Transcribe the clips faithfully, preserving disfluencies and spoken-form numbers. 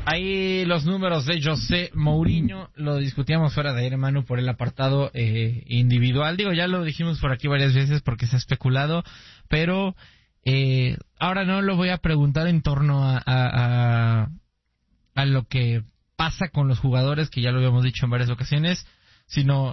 Ahí los números de José Mourinho, lo discutíamos fuera de aire, Manu, por el apartado eh, individual. Digo, ya lo dijimos por aquí varias veces porque se ha especulado, pero eh, ahora no lo voy a preguntar en torno a, a, a, a lo que pasa con los jugadores, que ya lo habíamos dicho en varias ocasiones, sino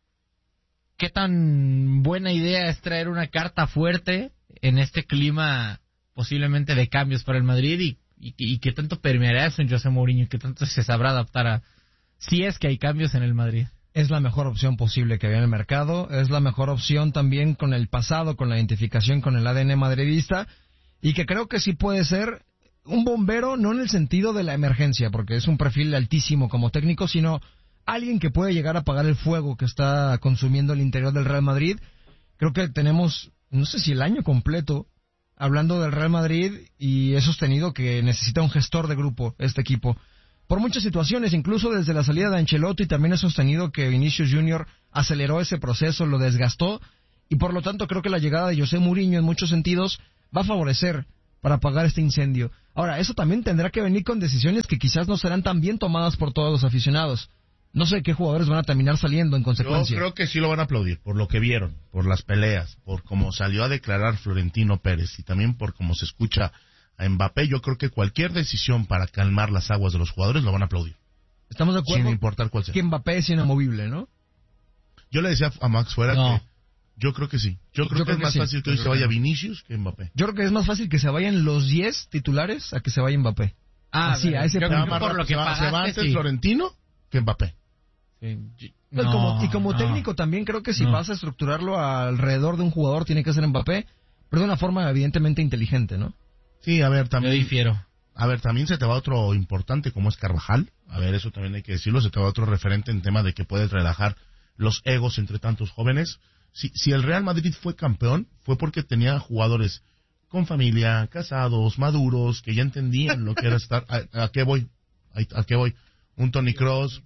qué tan buena idea es traer una carta fuerte en este clima posiblemente de cambios para el Madrid y Y, y qué tanto permeará eso en José Mourinho y qué tanto se sabrá adaptar a si es que hay cambios en el Madrid. Es la mejor opción posible que había en el mercado, es la mejor opción también con el pasado, con la identificación con el A D N madridista, y que creo que sí puede ser un bombero, no en el sentido de la emergencia, porque es un perfil altísimo como técnico, sino alguien que puede llegar a apagar el fuego que está consumiendo el interior del Real Madrid. Creo que tenemos, no sé si el año completo, hablando del Real Madrid, y he sostenido que necesita un gestor de grupo este equipo. Por muchas situaciones, incluso desde la salida de Ancelotti, también he sostenido que Vinicius Junior aceleró ese proceso, lo desgastó, y por lo tanto creo que la llegada de José Mourinho en muchos sentidos va a favorecer para apagar este incendio. Ahora, eso también tendrá que venir con decisiones que quizás no serán tan bien tomadas por todos los aficionados. No sé qué jugadores van a terminar saliendo en consecuencia. Yo creo que sí lo van a aplaudir, por lo que vieron, por las peleas, por cómo salió a declarar Florentino Pérez y también por cómo se escucha a Mbappé. Yo creo que cualquier decisión para calmar las aguas de los jugadores lo van a aplaudir. Estamos de acuerdo, sin importar cuál sea. Que Mbappé es inamovible, ¿no? Yo le decía a Max fuera no. que yo creo que sí. Yo creo yo que creo es que más sí. fácil que hoy se vaya Vinicius que Mbappé. Yo creo que es más fácil que se vayan los diez titulares a que se vaya Mbappé. Ah, así, a ese yo punto. creo que por lo que se va, pagaste, se va antes sí. Florentino que Mbappé. Sí. No, No, y como, y como no, técnico también creo que si no. vas a estructurarlo alrededor de un jugador tiene que ser Mbappé, pero de una forma evidentemente inteligente, ¿no? Sí, a ver, Yo también. difiero. A ver, también se te va otro importante como es Carvajal. A ver, eso también hay que decirlo. Se te va otro referente en tema de que puedes relajar los egos entre tantos jóvenes. Si, si el Real Madrid fue campeón, fue porque tenía jugadores con familia, casados, maduros, que ya entendían lo que era estar. ¿A, a qué voy? ¿A, a qué voy? Un Toni Kroos,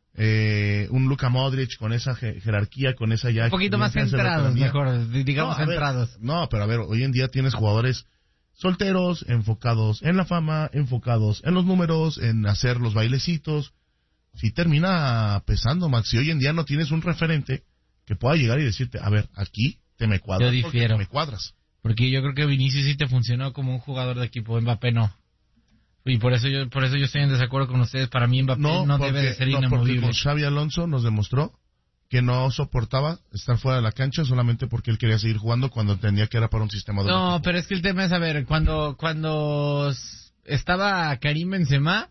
eh, un Luka Modric con esa je- jerarquía, con esa ya... Un poquito más esa centrados, veteranía. mejor, digamos No, a ver, centrados. no, pero a ver, hoy en día tienes jugadores solteros, enfocados en la fama, enfocados en los números, en hacer los bailecitos. Si termina pesando, Max, si hoy en día no tienes un referente que pueda llegar y decirte, a ver, aquí te me cuadras, Yo porque difiero. te me cuadras. Porque yo creo que Vinicius sí te funcionó como un jugador de equipo, Mbappé no. Y por eso yo por eso yo estoy en desacuerdo con ustedes. Para mí Mbappé no, No, debe porque, de ser no porque inamovible. con Xavi Alonso nos demostró que no soportaba estar fuera de la cancha solamente porque él quería seguir jugando cuando entendía que era para un sistema de No, equipo. pero es que el tema es, a ver, cuando cuando s- estaba Karim Benzema,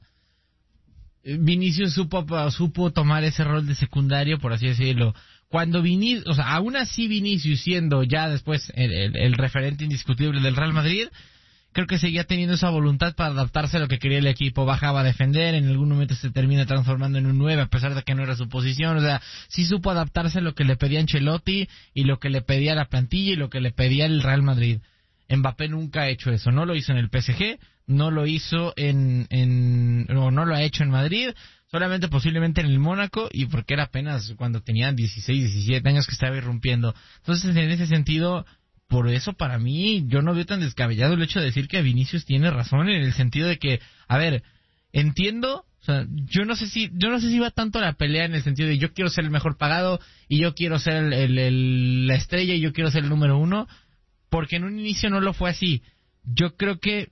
eh, Vinicius supo supo tomar ese rol de secundario, por así decirlo. Cuando Vinicius, o sea, aún así Vinicius siendo ya después el, el, el referente indiscutible del Real Madrid, creo que seguía teniendo esa voluntad para adaptarse a lo que quería el equipo. Bajaba a defender, en algún momento se termina transformando en un nueve, a pesar de que no era su posición. O sea, sí supo adaptarse a lo que le pedía Ancelotti y lo que le pedía la plantilla y lo que le pedía el Real Madrid. Mbappé nunca ha hecho eso. No lo hizo en el P S G, no lo hizo en... en no, no lo ha hecho en Madrid, solamente posiblemente en el Mónaco, y porque era apenas cuando tenían dieciséis, diecisiete años que estaba irrumpiendo. Entonces, en ese sentido... Por eso, para mí, yo no veo tan descabellado el hecho de decir que Vinicius tiene razón en el sentido de que, a ver, entiendo, o sea, yo no sé si, yo no sé si va tanto la pelea en el sentido de yo quiero ser el mejor pagado y yo quiero ser el, el, el- la estrella y yo quiero ser el número uno, porque en un inicio no lo fue así. Yo creo que,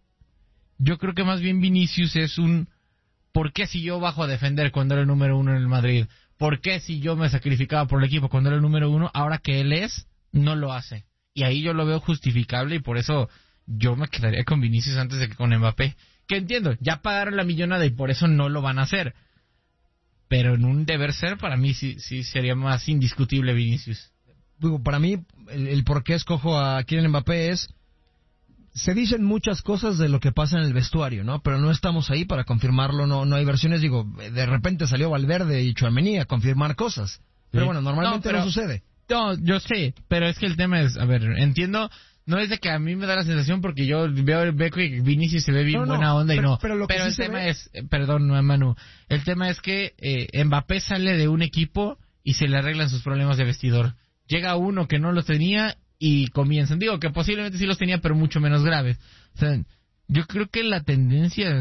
yo creo que más bien Vinicius es un, ¿por qué si yo bajo a defender cuando era el número uno en el Madrid? ¿Por qué si yo me sacrificaba por el equipo cuando era el número uno, ahora que él es, no lo hace? Y ahí yo lo veo justificable y por eso yo me quedaría con Vinicius antes de que con Mbappé. Que entiendo, ya pagaron la millonada y por eso no lo van a hacer. Pero en un deber ser, para mí sí, sí sería más indiscutible Vinicius. Digo, para mí, el, el por qué escojo a Kylian Mbappé es... Se dicen muchas cosas de lo que pasa en el vestuario, ¿no? Pero no estamos ahí para confirmarlo, no no hay versiones, digo, de repente salió Valverde y Tchouaméni a confirmar cosas. Pero Sí. bueno, normalmente no, No, pero- sucede. No, yo sé, pero es que el tema es, a ver, entiendo, no es de que a mí me da la sensación porque yo veo, veo que Vinicius se ve bien No, no, buena onda y pero- no. pero lo que sí el se tema ve- es, eh, perdón, Manu, el tema es que eh, Mbappé sale de un equipo y se le arreglan sus problemas de vestidor. Llega uno que no los tenía y comienzan. Digo que posiblemente sí los tenía, pero mucho menos graves. O sea, yo creo que la tendencia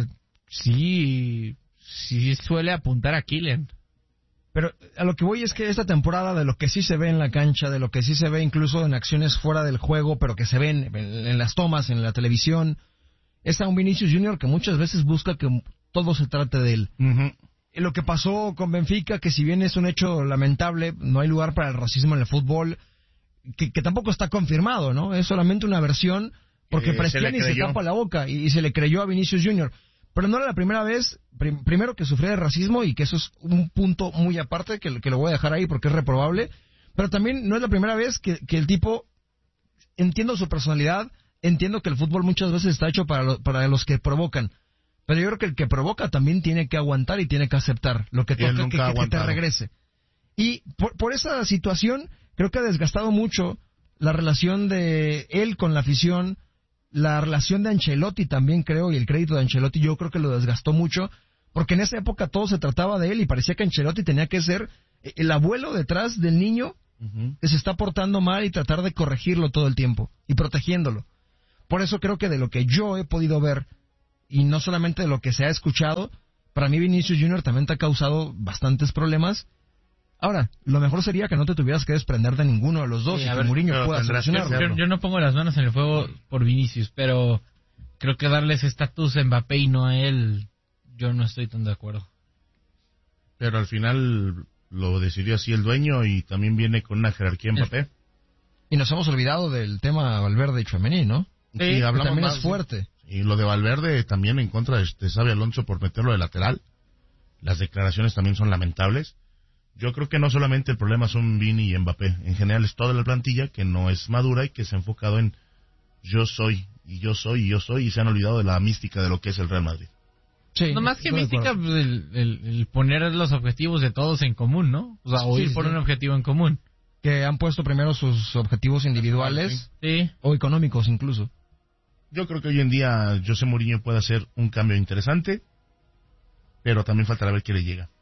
sí, sí suele apuntar a Kylian. Pero a lo que voy es que esta temporada, de lo que sí se ve en la cancha, de lo que sí se ve incluso en acciones fuera del juego, pero que se ven en, en las tomas, en la televisión, es a un Vinicius Junior que muchas veces busca que todo se trate de él. Uh-huh. Lo que pasó con Benfica, que si bien es un hecho lamentable, no hay lugar para el racismo en el fútbol, que, que tampoco está confirmado, ¿no? Es solamente una versión, porque eh, Prestiani se, se tapa la boca y, y se le creyó a Vinicius Junior. Pero no era la primera vez, prim, primero que sufría de racismo, y que eso es un punto muy aparte, que, que lo voy a dejar ahí porque es reprobable, pero también no es la primera vez que, que el tipo, entiendo su personalidad, entiendo que el fútbol muchas veces está hecho para, lo, para los que provocan, pero yo creo que el que provoca también tiene que aguantar y tiene que aceptar lo que toca, que, que, que te regrese. Y por, por esa situación, creo que ha desgastado mucho la relación de él con la afición, la relación de Ancelotti también creo, y el crédito de Ancelotti yo creo que lo desgastó mucho, porque en esa época todo se trataba de él y parecía que Ancelotti tenía que ser el abuelo detrás del niño uh-huh. que se está portando mal y tratar de corregirlo todo el tiempo y protegiéndolo. Por eso creo que de lo que yo he podido ver, y no solamente de lo que se ha escuchado, para mí Vinicius Junior también te ha causado bastantes problemas. Ahora, lo mejor sería que no te tuvieras que desprender de ninguno de los dos, sí, y que ver, Mourinho pueda solucionarlo. Yo, yo no pongo las manos en el fuego por Vinicius, pero creo que darles estatus a Mbappé y no a él, yo no estoy tan de acuerdo. Pero al final lo decidió así el dueño y también viene con una jerarquía Mbappé. Y nos hemos olvidado del tema Valverde y Tchouaméni, ¿no? Sí, sí, hablamos también más, es fuerte. Y lo de Valverde también en contra de, de Xabi Alonso por meterlo de lateral. Las declaraciones también son lamentables. Yo creo que no solamente el problema son Vini y Mbappé, en general es toda la plantilla que no es madura y que se ha enfocado en yo soy, y yo soy, y yo soy, y se han olvidado de la mística de lo que es el Real Madrid. Sí, no más que mística, pues, el, el, el poner los objetivos de todos en común, ¿no? O sea, o ir sí, por sí. un objetivo en común. Que han puesto primero sus objetivos individuales sí. o económicos incluso. Yo creo que hoy en día José Mourinho puede hacer un cambio interesante, pero también faltará ver qué le llega.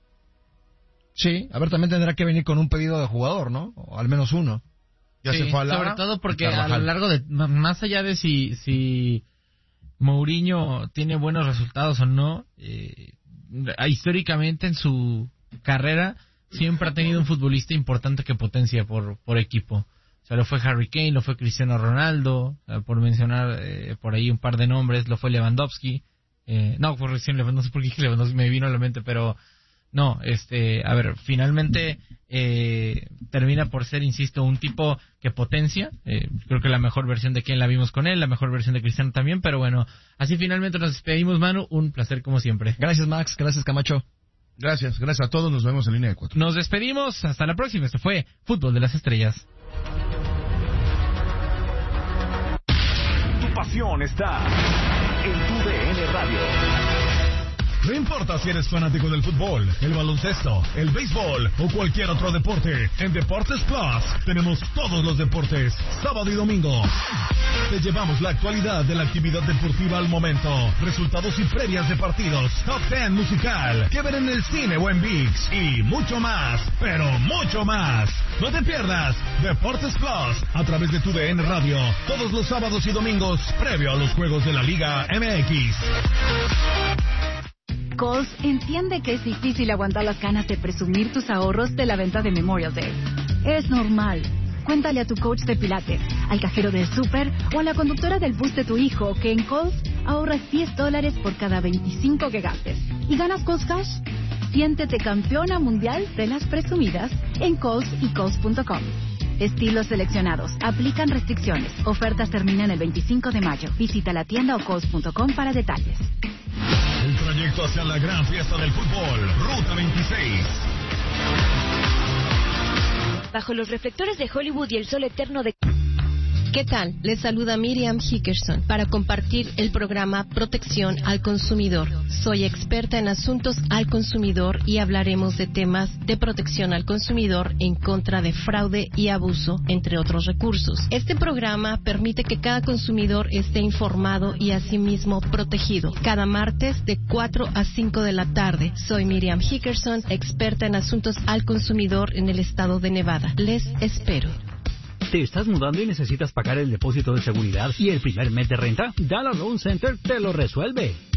Sí, a ver, también tendrá que venir con un pedido de jugador, ¿no? O al menos uno. Ya sí, se fue a Lara, sobre todo porque a lo largo de, más allá de si si Mourinho tiene buenos resultados o no, eh, históricamente en su carrera siempre ha tenido un futbolista importante que potencia por por equipo. O sea, lo fue Harry Kane, lo fue Cristiano Ronaldo, o sea, por mencionar eh, por ahí un par de nombres, lo fue Lewandowski. Eh, no, por recién Lewandowski, no sé por qué Lewandowski me vino a la mente, pero no, este, a ver, finalmente eh, termina por ser, insisto, un tipo que potencia. Eh, creo que la mejor versión de Kane la vimos con él, la mejor versión de Cristiano también, pero bueno, así finalmente nos despedimos, Manu. Un placer como siempre. Gracias, Max. Gracias, Camacho. Gracias, gracias a todos. Nos vemos en línea de cuatro. Nos despedimos. Hasta la próxima. Esto fue Fútbol de las Estrellas. Tu pasión está en tu D N Radio. No importa si eres fanático del fútbol, el baloncesto, el béisbol o cualquier otro deporte, en Deportes Plus tenemos todos los deportes, sábado y domingo. Te llevamos la actualidad de la actividad deportiva al momento, resultados y previas de partidos, top ten musical, que ver en el cine o en ViX y mucho más, pero mucho más. No te pierdas Deportes Plus a través de tu D N Radio, todos los sábados y domingos, previo a los juegos de la Liga M X. Kohl's entiende que es difícil aguantar las ganas de presumir tus ahorros de la venta de Memorial Day. Es normal. Cuéntale a tu coach de pilates, al cajero del súper o a la conductora del bus de tu hijo que en Kohl's ahorras diez dólares por cada veinticinco que gastes. ¿Y ganas Kohl's Cash? Siéntete campeona mundial de las presumidas en Kohl's y Kohl's punto com. Estilos seleccionados. Aplican restricciones. Ofertas terminan el veinticinco de mayo. Visita la tienda o Kohl's punto com para detalles. El trayecto hacia la gran fiesta del fútbol, Ruta veintiséis. Bajo los reflectores de Hollywood y el sol eterno de... ¿Qué tal? Les saluda Miriam Hickerson para compartir el programa Protección al Consumidor. Soy experta en asuntos al consumidor y hablaremos de temas de protección al consumidor en contra de fraude y abuso, entre otros recursos. Este programa permite que cada consumidor esté informado y asimismo protegido. Cada martes de cuatro a cinco de la tarde. Soy Miriam Hickerson, experta en asuntos al consumidor en el estado de Nevada. Les espero. ¿Te estás mudando y necesitas pagar el depósito de seguridad y el primer mes de renta? Dallas Loan Center te lo resuelve.